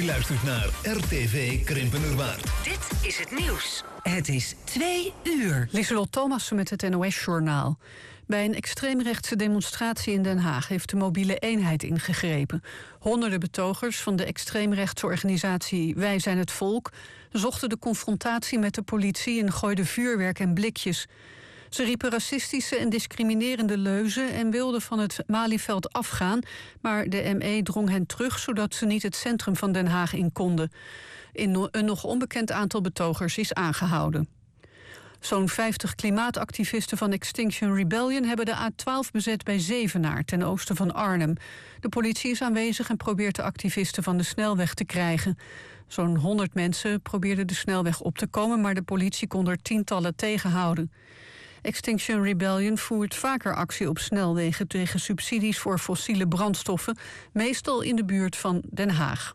luistert naar RTV Krimpenerwaard. Dit is het nieuws. Het is 2 uur. Lieselot Thomassen met het NOS-journaal. Bij een extreemrechtse demonstratie in Den Haag heeft de mobiele eenheid ingegrepen. Honderden betogers van de extreemrechtse organisatie Wij zijn het Volk zochten de confrontatie met de politie en gooiden vuurwerk en blikjes. Ze riepen racistische en discriminerende leuzen en wilden van het Malieveld afgaan, maar de ME drong hen terug zodat ze niet het centrum van Den Haag in konden. Een nog onbekend aantal betogers is aangehouden. Zo'n 50 klimaatactivisten van Extinction Rebellion hebben de A12 bezet bij Zevenaar, ten oosten van Arnhem. De politie is aanwezig en probeert de activisten van de snelweg te krijgen. Zo'n 100 mensen probeerden de snelweg op te komen, maar de politie kon er tientallen tegenhouden. Extinction Rebellion voert vaker actie op snelwegen tegen subsidies voor fossiele brandstoffen, meestal in de buurt van Den Haag.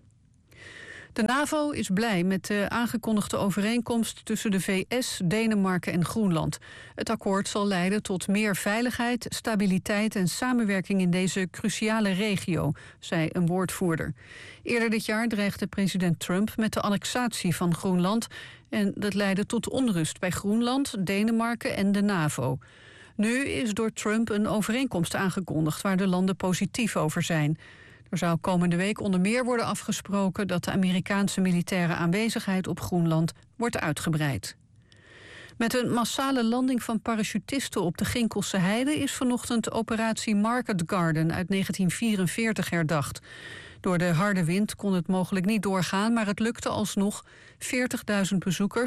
De NAVO is blij met de aangekondigde overeenkomst tussen de VS, Denemarken en Groenland. Het akkoord zal leiden tot meer veiligheid, stabiliteit en samenwerking in deze cruciale regio, zei een woordvoerder. Eerder dit jaar dreigde president Trump met de annexatie van Groenland en dat leidde tot onrust bij Groenland, Denemarken en de NAVO. Nu is door Trump een overeenkomst aangekondigd waar de landen positief over zijn. Er zou komende week onder meer worden afgesproken dat de Amerikaanse militaire aanwezigheid op Groenland wordt uitgebreid. Met een massale landing van parachutisten op de Ginkelse Heide is vanochtend operatie Market Garden uit 1944 herdacht. Door de harde wind kon het mogelijk niet doorgaan, maar het lukte alsnog. 40.000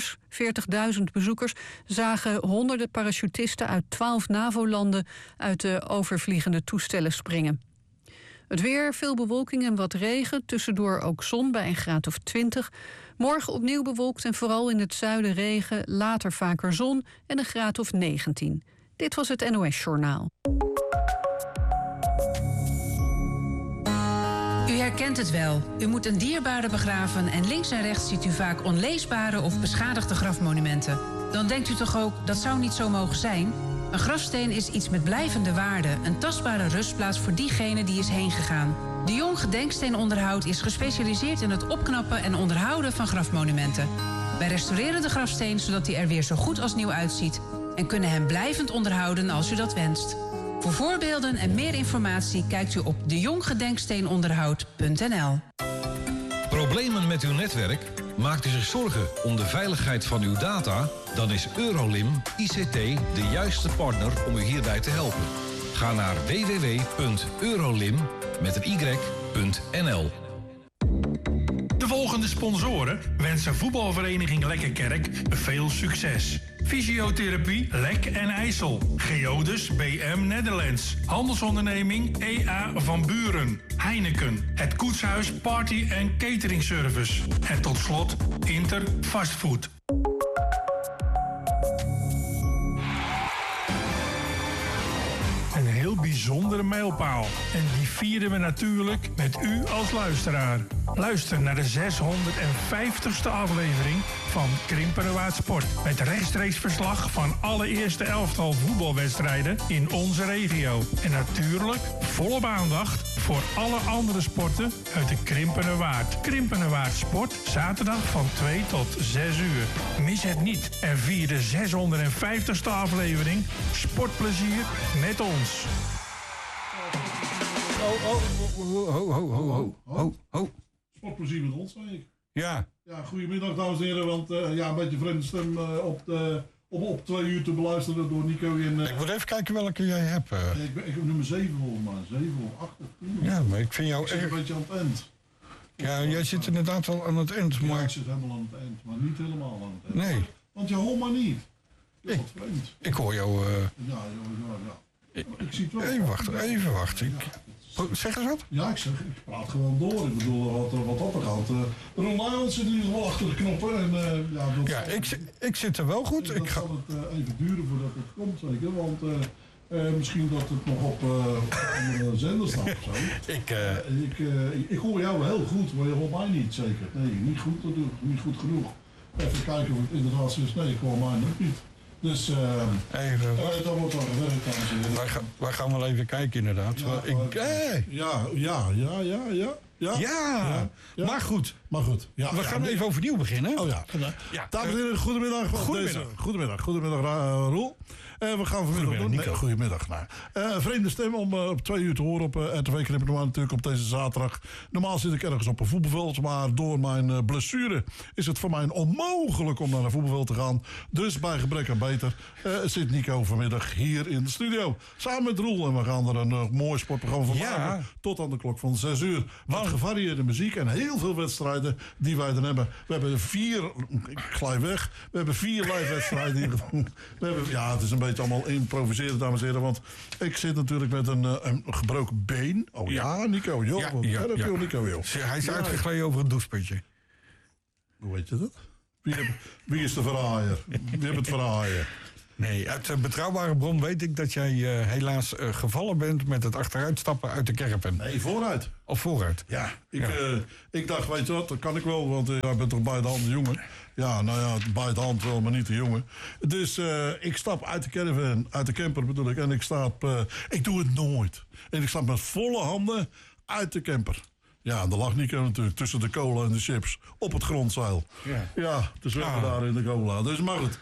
bezoekers zagen honderden parachutisten uit 12 NAVO-landen uit de overvliegende toestellen springen. Het weer, veel bewolking en wat regen, tussendoor ook zon bij een graad of 20. Morgen opnieuw bewolkt en vooral in het zuiden regen, later vaker zon en een graad of 19. Dit was het NOS-journaal. U herkent het wel. U moet een dierbare begraven en links en rechts ziet u vaak onleesbare of beschadigde grafmonumenten. Dan denkt u toch ook, dat zou niet zo mogen zijn? Een grafsteen is iets met blijvende waarde, een tastbare rustplaats voor diegene die is heen gegaan. De Jong Gedenksteenonderhoud is gespecialiseerd in het opknappen en onderhouden van grafmonumenten. Wij restaureren de grafsteen zodat hij er weer zo goed als nieuw uitziet en kunnen hem blijvend onderhouden als u dat wenst. Voor voorbeelden en meer informatie kijkt u op deJonggedenksteenonderhoud.nl. Problemen met uw netwerk? Maakt u zich zorgen om de veiligheid van uw data? Dan is Eurolim ICT de juiste partner om u hierbij te helpen. Ga naar www.eurolim.nl. De volgende sponsoren wensen voetbalvereniging Lekkerkerk veel succes. Fysiotherapie Lek en IJssel. Geodis BM Netherlands. Handelsonderneming EA van Buren. Heineken. Het Koetshuis Party en Catering Service. En tot slot Inter Fastfood. Een heel bijzondere mijlpaal. En die vieren we natuurlijk met u als luisteraar. Luister naar de 650ste aflevering van Krimpenerwaard Sport. Met rechtstreeks verslag van alle eerste elftal voetbalwedstrijden in onze regio. En natuurlijk volop aandacht voor alle andere sporten uit de Krimpenerwaard. Krimpenerwaard Sport, zaterdag van 2 tot 6 uur. Mis het niet en vier de 650ste aflevering Sportplezier met ons. Ho. Sportplezier met ons, zei ik. Ja. Ja, goedemiddag dames en heren, want een beetje vreemde stem op 2 uur te beluisteren door Nico in... Ik moet even kijken welke jij hebt. Ik heb nummer 7 volgens mij, 7 of 8 of 10. Ja, maar ik vind jou ik zit een beetje aan het eind. Ja, jij zit inderdaad wel aan het eind, maar... Ja, ik zit helemaal aan het eind, maar niet helemaal aan het eind. Nee. Want je hoort maar niet. Ja, wat vreemd. Ik hoor jou... Ja. Ik zie het wel. Even wachten. Zeg eens wat? Ja, ik praat gewoon door. Ik bedoel, wat opgaat. Ron Lyons zit in ieder geval achter de knoppen. En, ik zit er wel goed. Dat zal het even duren voordat het komt, zeker. Want misschien dat het nog op andere zender staat of zo. Ik hoor jou wel heel goed, maar je hoort mij niet, zeker. Nee, niet goed natuurlijk. Niet goed genoeg. Even kijken of het inderdaad zo is. Nee, ik hoor mij nog niet. Dus dat wordt wel gewerkt. Wij gaan wel even kijken inderdaad. Ja, Ja. Maar goed. Ja, we gaan even overnieuw beginnen. Oh ja. Dames en heren, goedemiddag. Goedemiddag, Roel. We gaan vanmiddag doen. Nee, goedemiddag. Vreemde stem om op 2 uur te horen op RTV Krimpen Noord natuurlijk op deze zaterdag. Normaal zit ik ergens op een voetbalveld, maar door mijn blessure is het voor mij onmogelijk om naar een voetbalveld te gaan. Dus bij gebrek aan beter zit Nico vanmiddag hier in de studio. Samen met Roel en we gaan er een mooi sportprogramma van maken. Tot aan de klok van 6 uur. Wat gevarieerde muziek en heel veel wedstrijden die wij er hebben. We hebben 4, ik glij weg. We hebben 4 live wedstrijden hier. Het is een beetje allemaal improviseren, dames en heren. Want ik zit natuurlijk met een gebroken been. Oh ja, Nico, joh. Nico, joh. Hij is uitgegleden over een doucheputje. Hoe weet je dat? Wie is de verraaier? Wie heeft het verraaien? Nee, uit betrouwbare bron weet ik dat jij helaas gevallen bent met het achteruitstappen uit de Kerpen. Nee, vooruit. Of vooruit? Ja, ik dacht, weet je wat, dat kan ik wel, want jij bent toch bij de hand jongen. Ja, nou ja, bij de hand wel, maar niet de jongen. Dus ik stap uit de caravan, uit de camper bedoel ik, en ik doe het nooit. En ik stap met volle handen uit de camper. Ja, en daar lag Nico natuurlijk tussen de cola en de chips op het grondzeil. Ja, dus we hebben daar in de cola. Dus maar goed.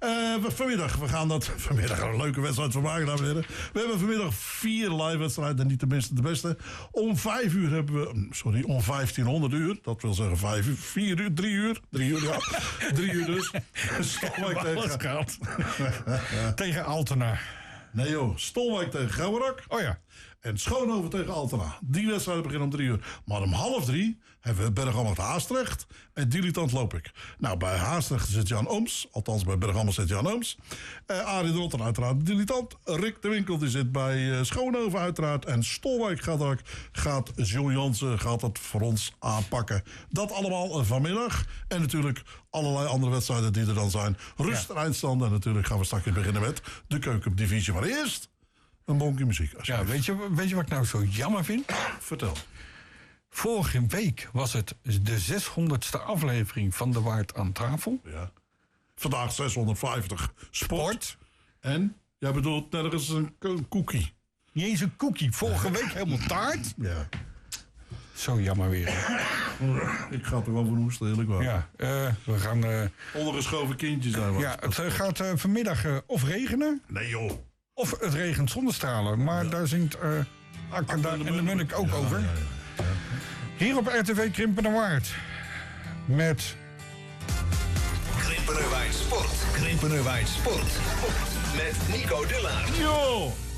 We gaan vanmiddag een leuke wedstrijd van maken, dames en heren. We hebben vanmiddag 4 live wedstrijden, en niet tenminste de beste. Om 5 uur hebben we, om 1500 uur, dat wil zeggen 5 uur, 4 uur, 3 uur. 3 uur, ja. 3 uur dus. Stolwijk tegen Altena. Nee joh, Stolwijk tegen Gouwerak. Oh ja. En Schoonhoven tegen Altena. Die wedstrijden beginnen om 3 uur. Maar om 2:30 hebben we Bergambacht Haastrecht. En Dilettant loop ik. Nou, bij Haastrecht zit Jan Ooms. Althans, bij Bergambacht zit Jan Ooms. Arie de Rotter uiteraard Dilettant. Rick de Winkel die zit bij Schoonhoven uiteraard. En Stolwijk gaat Jules Jansen het voor ons aanpakken. Dat allemaal vanmiddag. En natuurlijk allerlei andere wedstrijden die er dan zijn. Rust en eindstand. En natuurlijk gaan we straks beginnen met de keukendivisie. Maar eerst een bonkje muziek. Ja, weet je wat ik nou zo jammer vind? Vertel. Vorige week was het de 600ste aflevering van De Waard aan tafel. Ja. Vandaag 650 sport. En jij bedoelt nergens een cookie. Niet eens een cookie. Vorige week helemaal taart. Ja. Zo jammer weer. Ik ga er wel van hoesten, eerlijk waar. Ja, we gaan... ondergeschoven kindjes zijn we. Ja, het gaat vanmiddag of regenen. Nee joh. Of het regent zonnestralen. Maar daar zingt Akka en de Munnik ook over. Ja. Hier op RTV Krimpenerwaard. Met... Krimpenerwaard Sport. Krimpenerwaard Sport. Met Nico Dillard. Yo!